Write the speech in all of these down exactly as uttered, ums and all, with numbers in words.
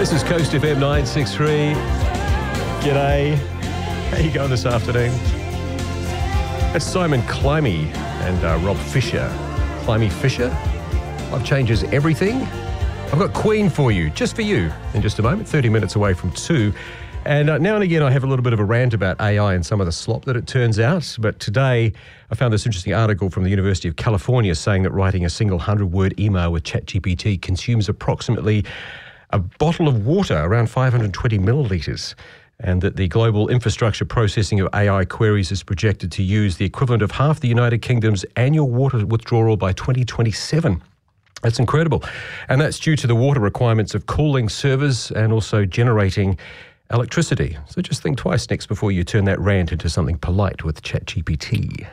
This is Coast F M nine sixty-three. G'day. How you going this afternoon? That's Simon Climie and uh, Rob Fisher. Climie Fisher. Love changes everything. I've got Queen for you, just for you, in just a moment, thirty minutes away from two. And uh, now and again, I have a little bit of a rant about A I and some of the slop that it turns out. But today, I found this interesting article from the University of California saying that writing a single hundred-word email with ChatGPT consumes approximately a bottle of water, around five hundred twenty millilitres, and that the global infrastructure processing of A I queries is projected to use the equivalent of half the United Kingdom's annual water withdrawal by twenty twenty-seven. That's incredible. And that's due to the water requirements of cooling servers and also generating electricity. So just think twice next before you turn that rant into something polite with ChatGPT.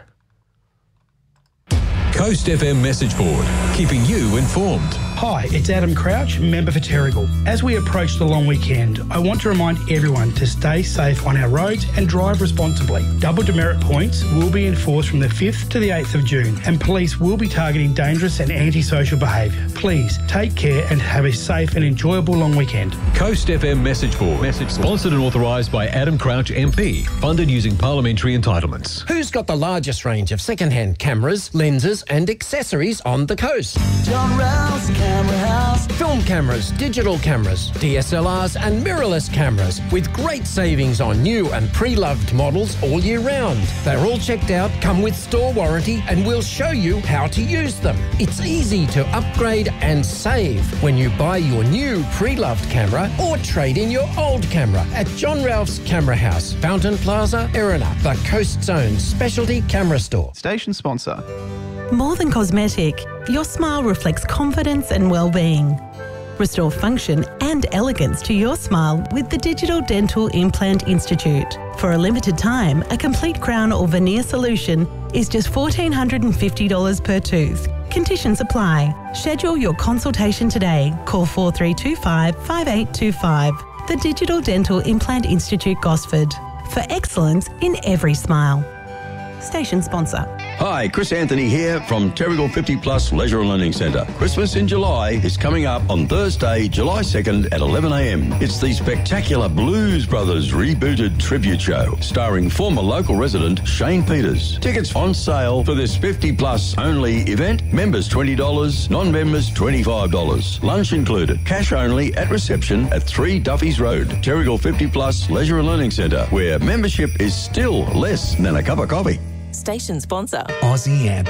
Coast F M message board, keeping you informed. Hi, it's Adam Crouch, member for Terrigal. As we approach the long weekend, I want to remind everyone to stay safe on our roads and drive responsibly. Double demerit points will be enforced from the fifth to the eighth of June, and police will be targeting dangerous and antisocial behaviour. Please take care and have a safe and enjoyable long weekend. Coast F M message board, message sponsored and authorised by Adam Crouch M P, funded using parliamentary entitlements. Who's got the largest range of second-hand cameras, lenses and accessories on the coast? John Rouse Camera House. Film cameras, digital cameras, D S L Rs and mirrorless cameras with great savings on new and pre-loved models all year round. They're all checked out, come with store warranty and we'll show you how to use them. It's easy to upgrade and save when you buy your new pre-loved camera or trade in your old camera at John Ralph's Camera House, Fountain Plaza, Erina, the Coast Zone specialty camera store. Station sponsor. More than cosmetic, your smile reflects confidence and well-being. Restore function and elegance to your smile with the Digital Dental Implant Institute. For a limited time, a complete crown or veneer solution is just one thousand four hundred fifty dollars per tooth. Conditions apply. Schedule your consultation today. Call four three two five, five eight two five. The Digital Dental Implant Institute, Gosford. For excellence in every smile. Station sponsor. Hi, Chris Anthony here from Terrigal fifty plus Leisure and Learning Centre. Christmas in July is coming up on Thursday, July second at eleven a m. It's the spectacular Blues Brothers rebooted tribute show starring former local resident Shane Peters. Tickets on sale for this fifty plus only event. Members twenty dollars, non-members twenty-five dollars. Lunch included. Cash only at reception at three Duffy's Road. Terrigal fifty plus Leisure and Learning Centre, where membership is still less than a cup of coffee. Station sponsor. Aussie Amp.